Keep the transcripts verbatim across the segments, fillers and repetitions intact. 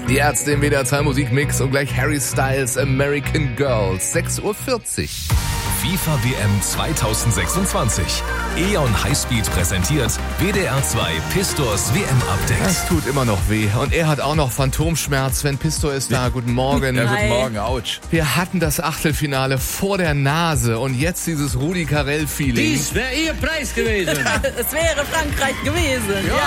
Die Ärzte im W D R zwei Musikmix und gleich Harry Styles American Girls. sechs Uhr vierzig. FIFA W M zweitausendsechsundzwanzig. E.ON Highspeed präsentiert W D R zwei Pistors W M-Update. Das tut immer noch weh. Und er hat auch noch Phantomschmerz. Sven Pistor ist da. Guten Morgen. Ja, Hi. guten Morgen. Autsch. Wir hatten das Achtelfinale vor der Nase und jetzt dieses Rudi Carrell-Feeling. Dies wäre Ihr Preis gewesen. Es wäre Frankreich gewesen. Ja.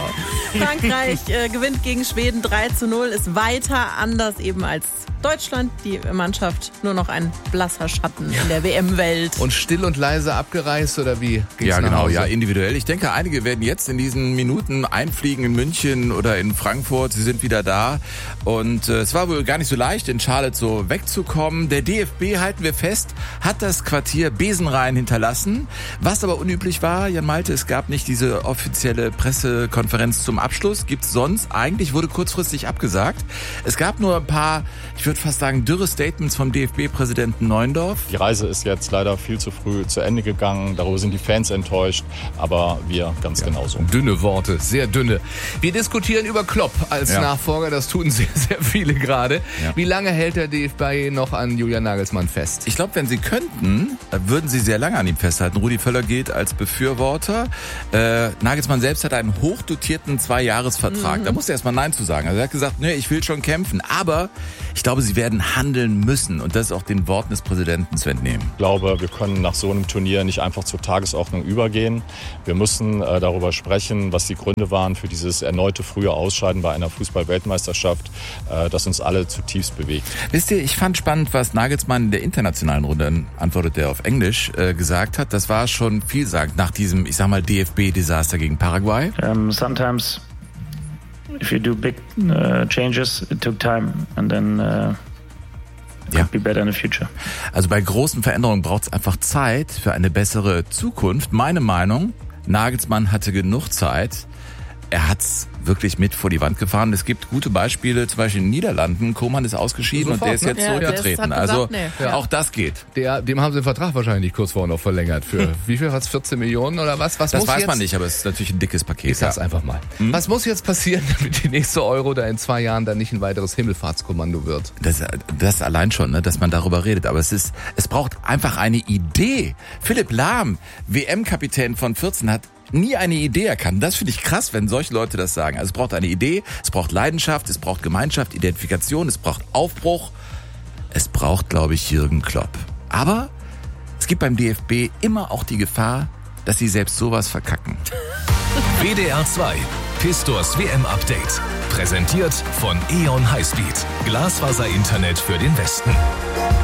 ja. Frankreich äh, gewinnt gegen Schweden drei zu null, ist weiter, anders eben als Deutschland. Die Mannschaft nur noch ein blasser Schatten in der W M-Welt. Und still und leise abgereist oder wie? Ging's Ja, nach genau, Hause? ja, individuell. Ich denke, einige werden jetzt in diesen Minuten einfliegen in München oder in Frankfurt. Sie sind wieder da. Und äh, es war wohl gar nicht so leicht, in Charlotte so wegzukommen. Der D F B, halten wir fest, hat das Quartier Besenrein hinterlassen. Was aber unüblich war, Jan Malte, es gab nicht diese offizielle Pressekonferenz zum Abschluss. Gibt's sonst. Eigentlich wurde kurzfristig abgesagt. Es gab nur ein paar, ich würde fast sagen, dürre Statements vom D F B-Präsidenten Neuendorf. Die Reise ist jetzt leider viel zu früh zu Ende gegangen. Darüber sind die Fans enttäuscht, aber wir ganz ja. genauso. Dünne Worte, sehr dünne. Wir diskutieren über Klopp als ja. Nachfolger. Das tun sehr, sehr viele gerade. Ja. Wie lange hält der D F B noch an Julian Nagelsmann fest? Ich glaube, wenn sie könnten, würden sie sehr lange an ihm festhalten. Rudi Völler gilt als Befürworter. Äh, Nagelsmann selbst hat einen hochdotierten Zwei-Jahres-Vertrag. Mhm. Da musste er erstmal Nein zu sagen. Also er hat gesagt, nee, ich will schon kämpfen. Aber ich glaube, sie werden handeln müssen. Und das ist auch den Worten des Präsidenten zu entnehmen. Ich glaube, wir können nach so einem Turnier nicht einfach zur Tagesordnung übergehen. Wir müssen äh, darüber sprechen, was die Gründe waren für dieses erneute frühe Ausscheiden bei einer Fußball-Weltmeisterschaft, äh, das uns alle zutiefst bewegt. Wisst ihr, ich fand spannend, was Nagelsmann in der internationalen Runde, antwortet er auf Englisch, äh, gesagt hat. Das war schon vielsagend nach diesem, ich sag mal, D F B-Desaster gegen Paraguay. Um, sometimes if you do big uh, changes, it took time and then uh Ja. Be better in the future. Also bei großen Veränderungen braucht es einfach Zeit für eine bessere Zukunft. Meine Meinung, Nagelsmann hatte genug Zeit. Er hat's wirklich mit vor die Wand gefahren. Es gibt gute Beispiele, zum Beispiel in den Niederlanden. Koeman ist ausgeschieden Sofort, und der ist ne? jetzt Ja, zurückgetreten. der ist- hat also gesagt, nee. ja. auch das geht. Der, dem haben sie den Vertrag wahrscheinlich kurz vorher noch verlängert. Für wie viel hat's? vierzehn Millionen oder was? Was Das muss weiß jetzt? man nicht, aber es ist natürlich ein dickes Paket. Ich sag's ja. einfach mal. Hm? Was muss jetzt passieren, damit die nächste Euro da in zwei Jahren dann nicht ein weiteres Himmelfahrtskommando wird? Das, das allein schon, ne, dass man darüber redet. Aber es ist, es braucht einfach eine Idee. Philipp Lahm, W M-Kapitän von vierzehn, hat nie eine Idee erkannt. Das finde ich krass, wenn solche Leute das sagen. Also es braucht eine Idee, es braucht Leidenschaft, es braucht Gemeinschaft, Identifikation, es braucht Aufbruch. Es braucht, glaube ich, Jürgen Klopp. Aber es gibt beim D F B immer auch die Gefahr, dass sie selbst sowas verkacken. W D R zwei Pistors W M-Update. Präsentiert von E.ON Highspeed. Glasfaser-Internet für den Westen.